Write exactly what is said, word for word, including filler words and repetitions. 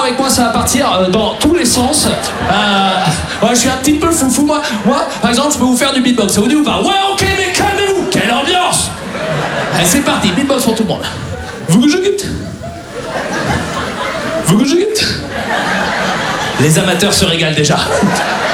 avec moi, ça va partir euh, dans tous les sens. Euh, ouais, je suis un petit peu foufou, moi. Moi, par exemple, je peux vous faire du beatbox. Ça vous dit ou pas? Ouais, ok, mais calmez-vous. Quelle ambiance! Allez, c'est parti, beatbox pour tout le monde. Vous que je quitte? Vous que je quitte? Les amateurs se régalent déjà.